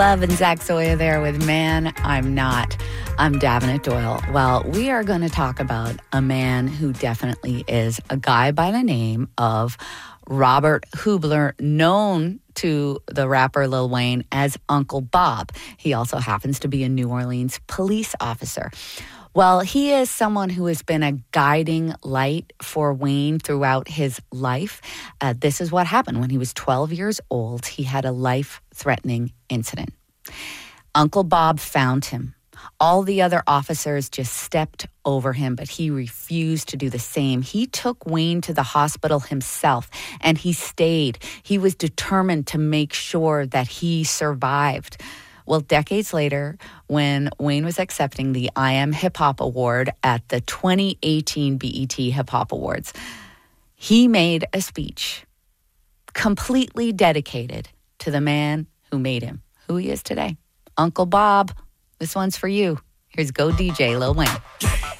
Love and Zach Zoya there with Man, I'm Not. I'm Davenant Doyle. Well, we are going to talk about a man who definitely is a guy by the name of Robert Hubler, known to the rapper Lil Wayne as Uncle Bob. He also happens to be a New Orleans police officer. Well, he is someone who has been a guiding light for Wayne throughout his life. This is what happened when he was 12 years old. He had a life-threatening incident. Uncle Bob found him. All the other officers just stepped over him, but he refused to do the same. He took Wayne to the hospital himself, and he stayed. He was determined to make sure that he survived. Well, decades later, when Wayne was accepting the I Am Hip Hop Award at the 2018 BET Hip Hop Awards, he made a speech completely dedicated to the man who made him who he is today. Uncle Bob, this one's for you. Here's Go DJ Lil Wayne.